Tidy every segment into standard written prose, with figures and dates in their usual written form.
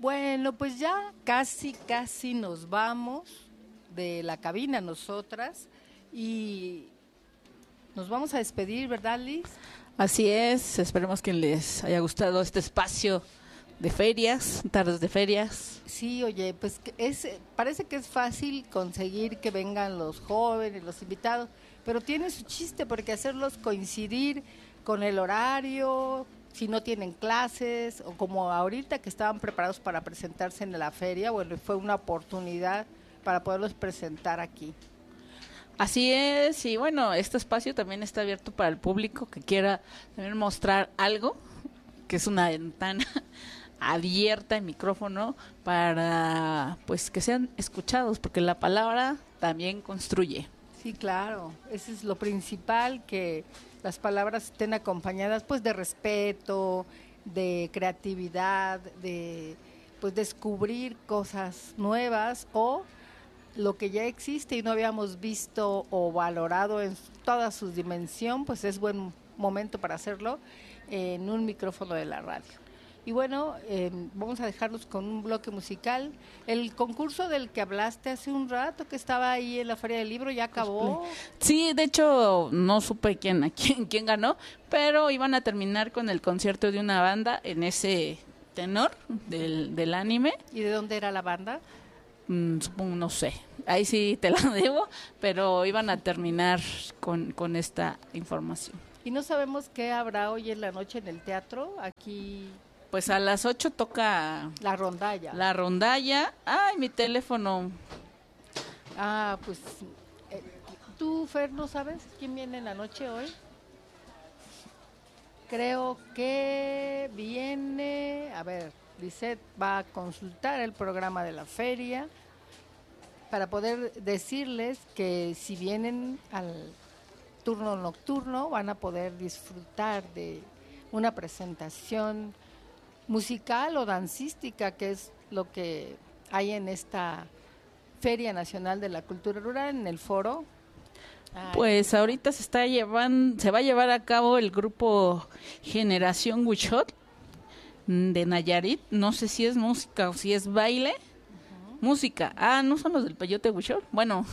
Bueno, pues ya casi nos vamos de la cabina nosotras y nos vamos a despedir, ¿verdad, Liz? Así es, esperemos que les haya gustado este espacio de ferias, tardes de ferias. Sí, oye, pues parece que es fácil conseguir que vengan los jóvenes, los invitados, pero tiene su chiste porque hacerlos coincidir con el horario, si no tienen clases, o como ahorita que estaban preparados para presentarse en la feria, bueno, fue una oportunidad para poderlos presentar aquí. Así es, y bueno, este espacio también está abierto para el público que quiera también mostrar algo, que es una ventana abierta en micrófono para pues que sean escuchados, porque la palabra también construye. Sí, claro, eso es lo principal, que las palabras estén acompañadas pues de respeto, de creatividad, de pues descubrir cosas nuevas o lo que ya existe y no habíamos visto o valorado en toda su dimensión, pues es buen momento para hacerlo en un micrófono de la radio. Y bueno, vamos a dejarlos con un bloque musical. El concurso del que hablaste hace un rato, que estaba ahí en la Feria del Libro, ¿ya acabó? Sí, de hecho no supe quién ganó, pero iban a terminar con el concierto de una banda en ese tenor del anime. ¿Y de dónde era la banda? Supongo, no sé, ahí sí te la debo, pero iban a terminar con esta información. ¿Y no sabemos qué habrá hoy en la noche en el teatro? Aquí... Pues a las 8 toca... La rondalla. La rondalla. Ay, mi teléfono. Ah, pues... ¿Tú, Fer, no sabes quién viene en la noche hoy? Creo que viene... A ver, Lisette va a consultar el programa de la feria para poder decirles que si vienen al turno nocturno van a poder disfrutar de una presentación musical o dancística, que es lo que hay en esta Feria Nacional de la Cultura Rural en el foro. Pues ahorita se va a llevar a cabo el grupo Generación Huichol de Nayarit. No sé si es música o si es baile. Música. ¿No son los del Peyote Huichol? Bueno,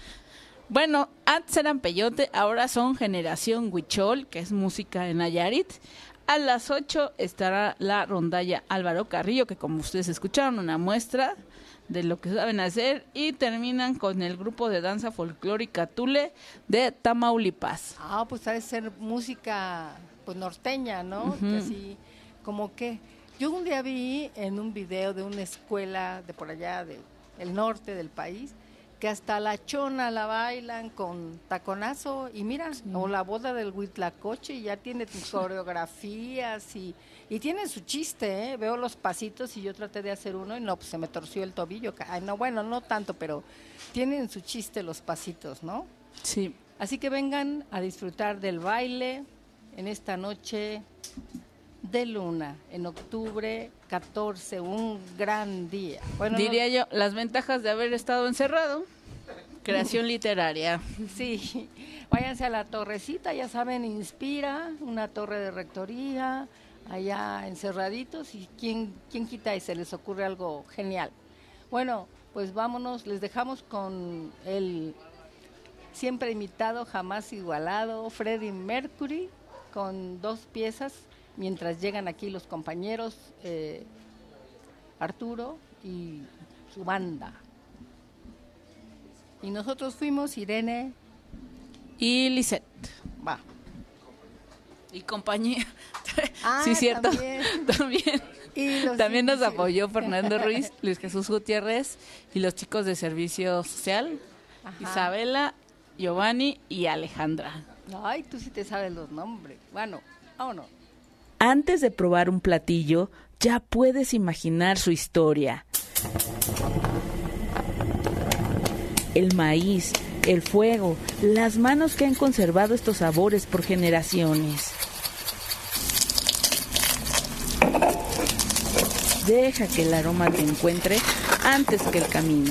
antes eran Peyote, ahora son Generación Huichol, que es música de Nayarit. A las 8 estará la rondalla Álvaro Carrillo, que como ustedes escucharon, una muestra de lo que saben hacer, y terminan con el grupo de danza folclórica Tule de Tamaulipas. Pues ha de ser música pues norteña, ¿no? Que así, como que yo un día vi en un video de una escuela de por allá del norte del país, que hasta la chona la bailan con taconazo, y mira, o la boda del Huitlacoche, y ya tiene coreografías y tienen su chiste, ¿eh? Veo los pasitos y yo traté de hacer uno y no, pues se me torció el tobillo. Ay, no, bueno, no tanto, pero tienen su chiste los pasitos, ¿no? Sí. Así que vengan a disfrutar del baile en esta noche de luna, en octubre 14, un gran día. Bueno, diría yo, las ventajas de haber estado encerrado, creación literaria. Sí, váyanse a la torrecita, ya saben, Inspira, una torre de rectoría, allá encerraditos, y quién quita y se les ocurre algo genial. Bueno, pues vámonos, les dejamos con el siempre imitado, jamás igualado, Freddie Mercury, con 2 piezas, mientras llegan aquí los compañeros Arturo y su banda. Y nosotros fuimos Irene y Lisette. Va. Y compañía. Sí, cierto. También. También nos apoyó Fernando Ruiz, Luis Jesús Gutiérrez y los chicos de Servicio Social. Ajá. Isabela, Giovanni y Alejandra. Ay, tú sí te sabes los nombres. Bueno, vámonos. Antes de probar un platillo, ya puedes imaginar su historia. El maíz, el fuego, las manos que han conservado estos sabores por generaciones. Deja que el aroma te encuentre antes que el camino.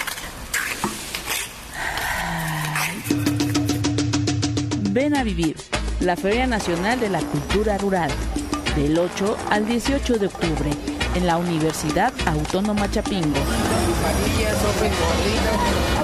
Ven a vivir la Feria Nacional de la Cultura Rural, del 8 al 18 de octubre, en la Universidad Autónoma Chapingo. Quesadillas, sopa y gordita.